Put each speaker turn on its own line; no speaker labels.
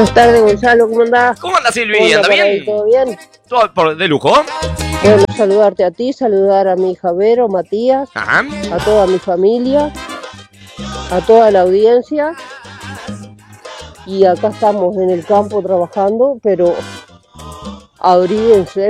Buenas tardes, Gonzalo, ¿cómo andás?
¿Cómo anda Silvi?
¿Cómo
¿Anda bien?
ahí? ¿Todo bien?
¿Todo de lujo?
Bueno, saludarte a ti, saludar a mi hija Vero, Matías,
Ajá.
a toda mi familia, a toda la audiencia. Y acá estamos en el campo trabajando, pero abríguense